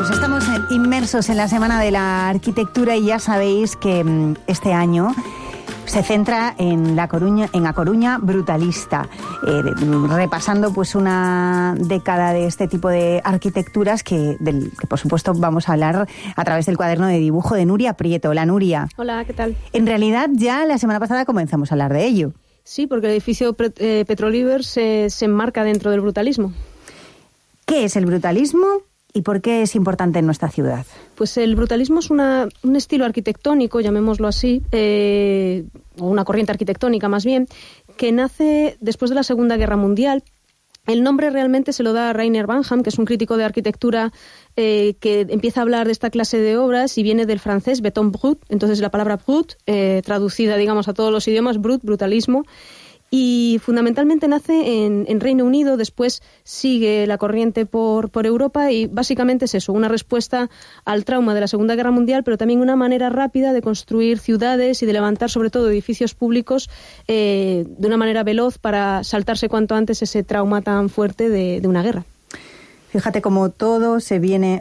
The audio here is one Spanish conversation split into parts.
Pues estamos inmersos en la Semana de la Arquitectura y ya sabéis que este año se centra en A Coruña brutalista, repasando pues una década de este tipo de arquitecturas que por supuesto vamos a hablar a través del cuaderno de dibujo de Nuria Prieto. Hola, Nuria. Hola, ¿qué tal? En realidad ya la semana pasada comenzamos a hablar de ello. Sí, porque el edificio Petroliver se enmarca dentro del brutalismo. ¿Qué es el brutalismo y por qué es importante en nuestra ciudad? Pues el brutalismo es un estilo arquitectónico, llamémoslo así, o una corriente arquitectónica más bien, que nace después de la Segunda Guerra Mundial. El nombre realmente se lo da Rainer Banham, que es un crítico de arquitectura que empieza a hablar de esta clase de obras y viene del francés béton brut. Entonces la palabra brut, traducida digamos a todos los idiomas, brutalismo. Y fundamentalmente nace en Reino Unido, después sigue la corriente por Europa y básicamente es eso, una respuesta al trauma de la Segunda Guerra Mundial, pero también una manera rápida de construir ciudades y de levantar sobre todo edificios públicos de una manera veloz para saltarse cuanto antes ese trauma tan fuerte de una guerra. Fíjate cómo todo se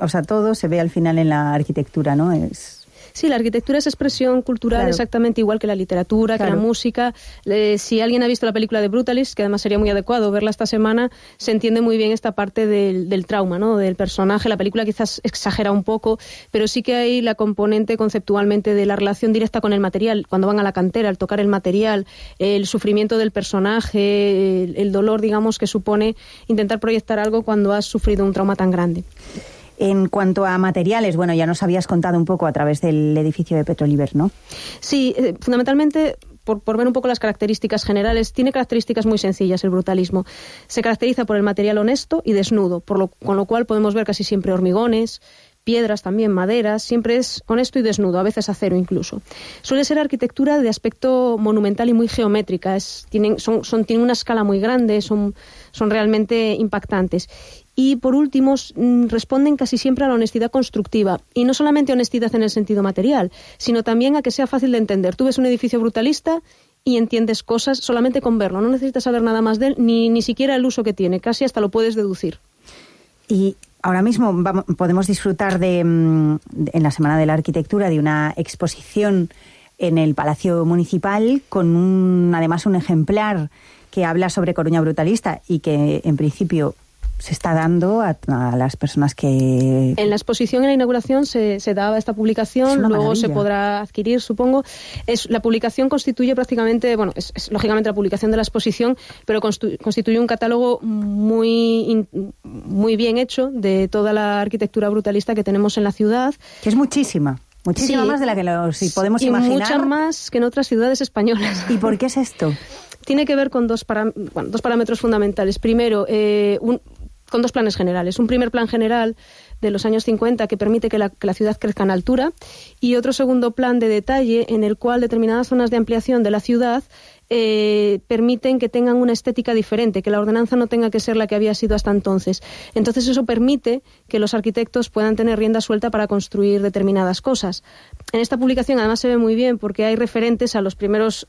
ve al final en la arquitectura, ¿no? Sí, la arquitectura es expresión cultural, claro. Exactamente igual que la literatura, claro, que la música. Si alguien ha visto la película de Brutalist, que además sería muy adecuado verla esta semana, se entiende muy bien esta parte del trauma, ¿no? Del personaje. La película quizás exagera un poco, pero sí que hay la componente conceptualmente de la relación directa con el material, cuando van a la cantera, al tocar el material, el sufrimiento del personaje, el dolor, digamos, que supone intentar proyectar algo cuando has sufrido un trauma tan grande. En cuanto a materiales, bueno, ya nos habías contado un poco a través del edificio de Petroliver, ¿no? Sí, fundamentalmente, por ver un poco las características generales, tiene características muy sencillas el brutalismo. Se caracteriza por el material honesto y desnudo, con lo cual podemos ver casi siempre hormigones, piedras también, maderas, siempre es honesto y desnudo, a veces acero incluso. Suele ser arquitectura de aspecto monumental y muy geométrica, tienen una escala muy grande, son realmente impactantes. Y por último, responden casi siempre a la honestidad constructiva. Y no solamente honestidad en el sentido material, sino también a que sea fácil de entender. Tú ves un edificio brutalista y entiendes cosas solamente con verlo. No necesitas saber nada más de él, ni siquiera el uso que tiene. Casi hasta lo puedes deducir. Y ahora mismo podemos disfrutar en la Semana de la Arquitectura de una exposición en el Palacio Municipal con además un ejemplar que habla sobre Coruña brutalista y que en principio se está dando a las personas que... En la exposición, en la inauguración, se daba esta publicación, luego maravilla. Se podrá adquirir, supongo. La publicación constituye prácticamente, bueno, es lógicamente la publicación de la exposición, pero constituye un catálogo muy bien hecho de toda la arquitectura brutalista que tenemos en la ciudad. Que es muchísima. Muchísima, sí, más de la que si podemos imaginar. Mucha más que en otras ciudades españolas. ¿Y por qué es esto? Tiene que ver con dos parámetros fundamentales. Primero, con dos planes generales. Un primer plan general de los años 50 que permite que la ciudad crezca en altura y otro segundo plan de detalle en el cual determinadas zonas de ampliación de la ciudad permiten que tengan una estética diferente, que la ordenanza no tenga que ser la que había sido hasta entonces. Entonces eso permite que los arquitectos puedan tener rienda suelta para construir determinadas cosas. En esta publicación además se ve muy bien porque hay referentes a los primeros